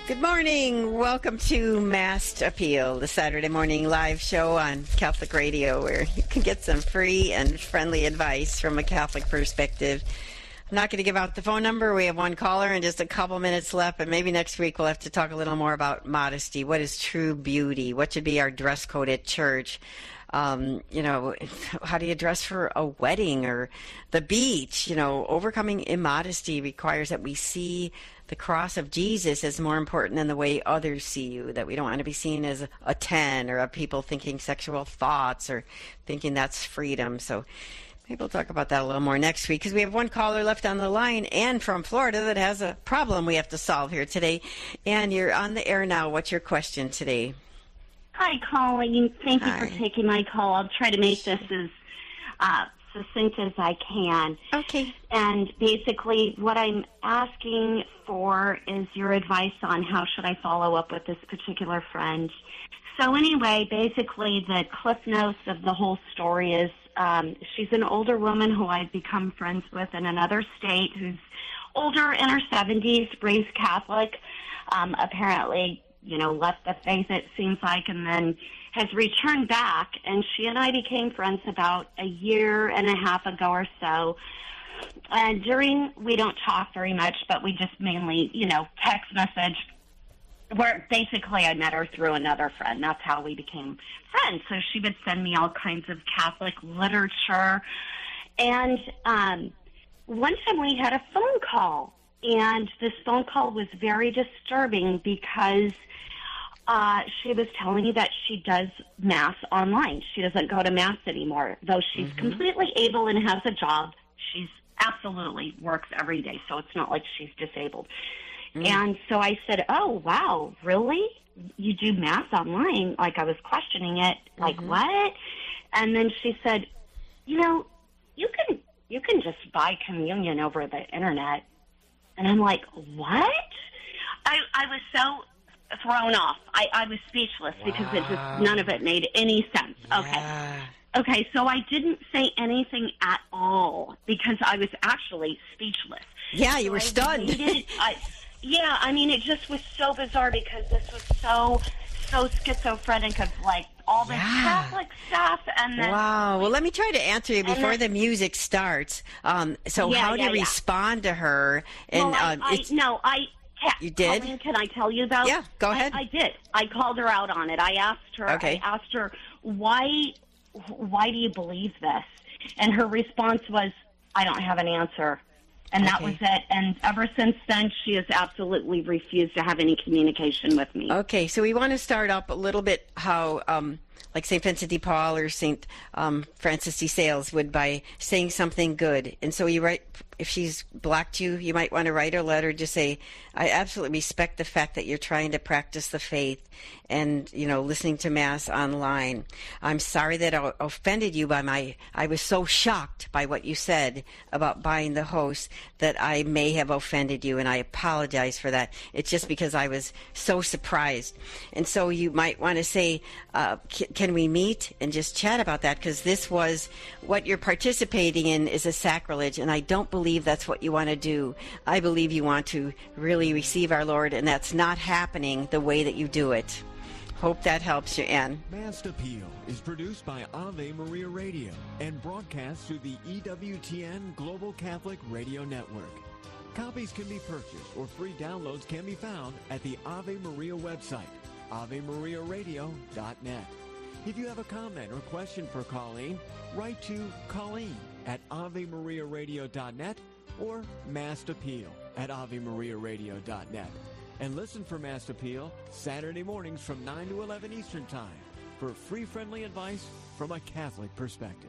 Good morning. Welcome to Mass Appeal, the Saturday morning live show on Catholic Radio, where you can get some free and friendly advice from a Catholic perspective. I'm not going to give out the phone number. We have one caller and just a couple minutes left, but maybe next week we'll have to talk a little more about modesty. What is true beauty? What should be our dress code at church? How do you dress for a wedding or the beach? Overcoming immodesty requires that we see the cross of Jesus is more important than the way others see you, that we don't want to be seen as a 10 or a people thinking sexual thoughts or thinking that's freedom. So maybe we'll talk about that a little more next week, because we have one caller left on the line, Ann from Florida, that has a problem we have to solve here today. Ann, you're on the air now. What's your question today? Hi, Colleen. Thank you for taking my call. I'll try to make this as succinct as I can. Okay. And basically what I'm asking for is your advice on how should I follow up with this particular friend. So anyway, basically the cliff notes of the whole story is she's an older woman who I've become friends with in another state, who's older, in her 70s, raised Catholic, apparently, left the faith, it seems like, and then has returned back, and she and I became friends about a year and a half ago or so. And we don't talk very much, but we just mainly, text message, where basically I met her through another friend. That's how we became friends. So she would send me all kinds of Catholic literature. And one time we had a phone call, and this phone call was very disturbing because she was telling me that she does Mass online. She doesn't go to Mass anymore, though she's completely able and has a job. She's absolutely works every day, so it's not like she's disabled. And so I said, oh, wow, really? You do Mass online? Like, I was questioning it, like, what? And then she said, you can just buy communion over the internet. And I'm like, what? I was so thrown off. I was speechless because none of it made any sense. Yeah. Okay, so I didn't say anything at all because I was actually speechless. Yeah, you were stunned. It just was so bizarre because this was so schizophrenic of like all the Catholic stuff, and then wow. Well, let me try to answer you before the music starts. How do you respond to her? And you did? Colleen, can I tell you though? Yeah, go ahead. I did. I called her out on it. I asked her. Why do you believe this? And her response was, I don't have an answer. And that was it. And ever since then, she has absolutely refused to have any communication with me. Okay, so we want to start up a little bit how, like St. Vincent de Paul or St. Francis de Sales would, by saying something good. And so you write, if she's blocked you, you might want to write a letter, just say, I absolutely respect the fact that you're trying to practice the faith and, listening to Mass online. I'm sorry that I offended you I was so shocked by what you said about buying the host that I may have offended you, and I apologize for that. It's just because I was so surprised. And so you might want to say, can we meet and just chat about that? Because this was what you're participating in is a sacrilege, and I don't believe that's what you want to do. I believe you want to really receive our Lord, and that's not happening the way that you do it. Hope that helps you, Ann. Mass Appeal is produced by Ave Maria Radio and broadcast through the EWTN Global Catholic Radio Network. Copies can be purchased or free downloads can be found at the Ave Maria website, AveMariaRadio.net. If you have a comment or question for Colleen, write to Colleen at AveMariaRadio.net or Mass Appeal at AveMariaRadio.net. And listen for Mass Appeal Saturday mornings from 9 to 11 Eastern Time for free, friendly advice from a Catholic perspective.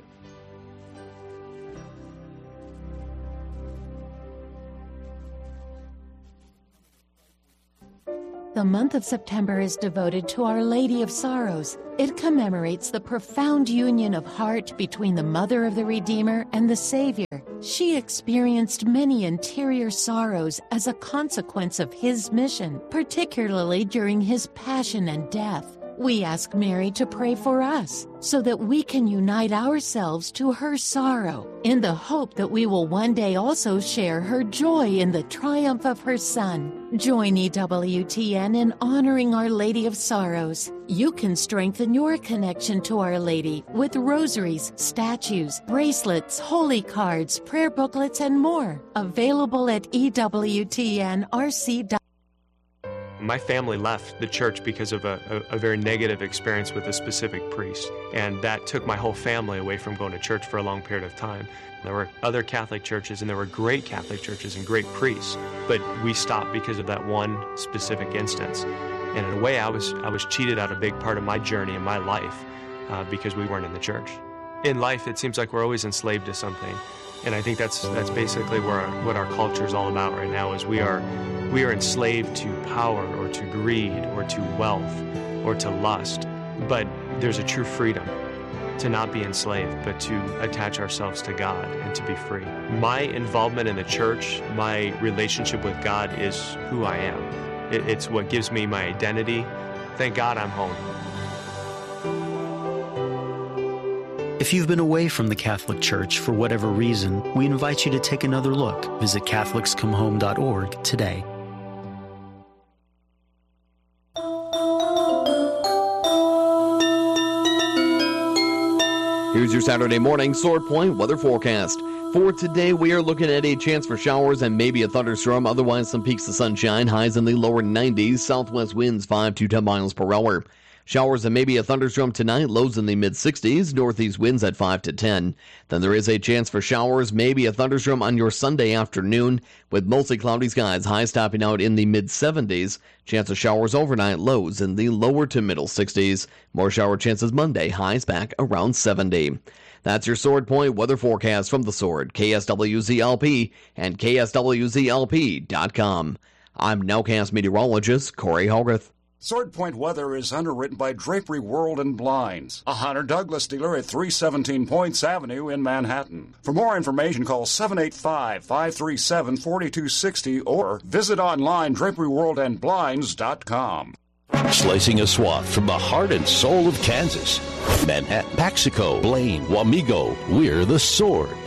The month of September is devoted to Our Lady of Sorrows. It commemorates the profound union of heart between the Mother of the Redeemer and the Savior. She experienced many interior sorrows as a consequence of his mission, particularly during his passion and death. We ask Mary to pray for us so that we can unite ourselves to her sorrow in the hope that we will one day also share her joy in the triumph of her Son. Join EWTN in honoring Our Lady of Sorrows. You can strengthen your connection to Our Lady with rosaries, statues, bracelets, holy cards, prayer booklets, and more. Available at EWTNRC.com. My family left the church because of a very negative experience with a specific priest, and that took my whole family away from going to church for a long period of time. There were other Catholic churches, and there were great Catholic churches and great priests, but we stopped because of that one specific instance. And in a way, I was cheated out a big part of my journey in my life because we weren't in the church. In life, it seems like we're always enslaved to something, and I think that's basically what our culture is all about right now. Is we are enslaved to power or to greed or to wealth or to lust. But there's a true freedom to not be enslaved, but to attach ourselves to God and to be free. My involvement in the church, my relationship with God is who I am. It's what gives me my identity. Thank God I'm home. If you've been away from the Catholic Church for whatever reason, we invite you to take another look. Visit CatholicsComeHome.org today. Here's your Saturday morning Sword Point weather forecast. For today, we are looking at a chance for showers and maybe a thunderstorm. Otherwise, some peaks of sunshine, highs in the lower 90s, southwest winds 5 to 10 miles per hour. Showers and maybe a thunderstorm tonight, lows in the mid-60s, northeast winds at 5 to 10. Then there is a chance for showers, maybe a thunderstorm on your Sunday afternoon, with mostly cloudy skies, highs topping out in the mid-70s. Chance of showers overnight, lows in the lower to middle 60s. More shower chances Monday, highs back around 70. That's your Sword Point weather forecast from The Sword, KSWZLP, and KSWZLP.com. I'm Nowcast meteorologist Corey Hogarth. Sword Point weather is underwritten by Drapery World and Blinds, a Hunter Douglas dealer at 317 Points Avenue in Manhattan. For more information, call 785-537-4260 or visit online draperyworldandblinds.com. Slicing a swath from the heart and soul of Kansas. Manhattan, Paxico, Blaine, Wamego, we're The Sword.